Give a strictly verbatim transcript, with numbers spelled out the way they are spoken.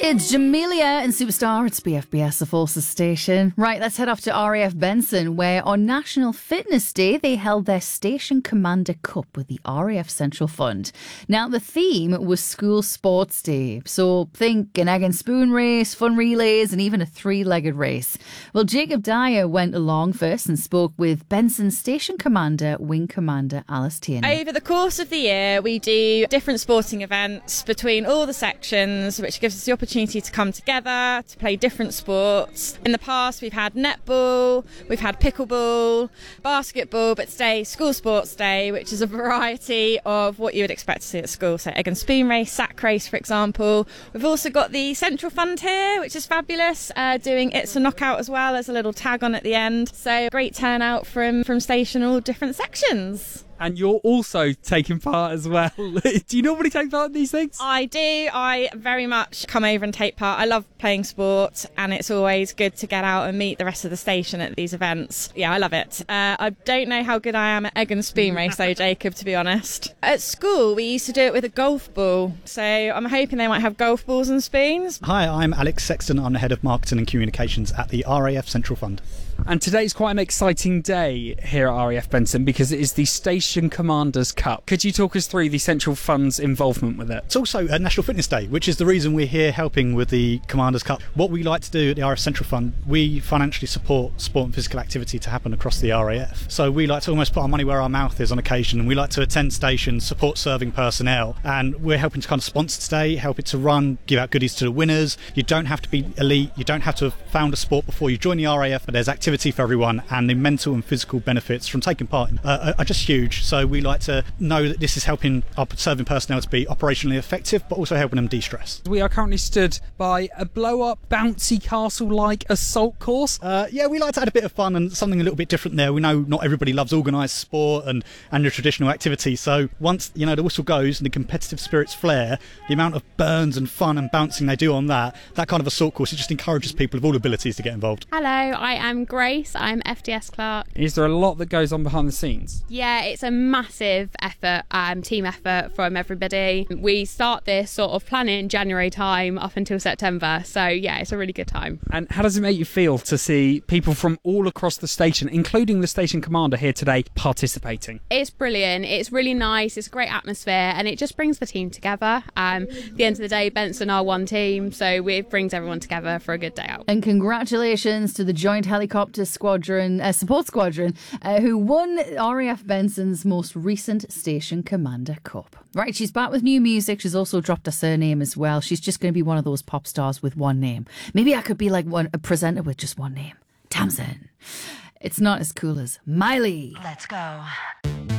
It's Jamelia and Superstar. It's B F B S, the Forces station. Right, let's head off to R A F Benson, where on National Fitness Day, they held their Station Commander Cup with the R A F Central Fund. Now, the theme was School Sports Day. So think an egg and spoon race, fun relays, and even a three-legged race. Well, Jacob Dyer went along first and spoke with Benson's Station Commander, Wing Commander Alice Tierney. Over the course of the year, we do different sporting events between all the sections, which gives us the opportunity to come together to play different sports. In the past, we've had netball, we've had pickleball, basketball, but today, School Sports Day, which is a variety of what you would expect to see at school. So egg and spoon race, sack race, for example. We've also got the Central Fund here, which is fabulous, uh, doing It's a Knockout as well. There's a little tag on at the end. So great turnout from, from station, all different sections. And you're also taking part as well. Do you normally take part in these things? I do. I very much come over and take part. I love playing sport, and it's always good to get out and meet the rest of the station at these events. Yeah, I love it. Uh, I don't know how good I am at egg and spoon race though, Jacob, to be honest. At school, we used to do it with a golf ball. So I'm hoping they might have golf balls and spoons. Hi, I'm Alex Sexton. I'm the Head of Marketing and Communications at the R A F Central Fund. And today's quite an exciting day here at R A F Benson because it is the Station Commanders Cup. Could you talk us through the Central Fund's involvement with it? It's also a National Fitness Day, which is the reason we're here helping with the Commanders Cup. What we like to do at the R A F Central Fund, we financially support sport and physical activity to happen across the R A F. So we like to almost put our money where our mouth is on occasion, and we like to attend stations, support serving personnel, and we're helping to kind of sponsor today, help it to run, give out goodies to the winners. You don't have to be elite, you don't have to have found a sport before you join the R A F, but there's activity for everyone, and the mental and physical benefits from taking part in, uh, are just huge. So we like to know that this is helping our serving personnel to be operationally effective, but also helping them de-stress. We are currently stood by a blow-up, bouncy castle-like assault course. Uh, yeah, we like to add a bit of fun and something a little bit different there. We know not everybody loves organised sport and, and your traditional activity. So once you know the whistle goes and the competitive spirits flare, the amount of burns and fun and bouncing they do on that, that kind of assault course, it just encourages people of all abilities to get involved. Hello, I am Grace. I'm F D S clerk. Is there a lot that goes on behind the scenes? Yeah, it's a massive effort, um, team effort from everybody. We start this sort of planning January time up until September. So yeah, it's a really good time. And how does it make you feel to see people from all across the station, including the station commander here today, participating? It's brilliant. It's really nice. It's a great atmosphere, and it just brings the team together. Um, at the end of the day, Benson are one team, so it brings everyone together for a good day out. And congratulations to the Joint Helicopter Squadron, uh, Support Squadron, uh, who won R A F Benson's most recent Station Commander Cup. Right, she's back with new music. She's also dropped a surname as well. She's just going to be one of those pop stars with one name. Maybe I could be like one a presenter with just one name. Tamsin. It's not as cool as Miley. Let's go.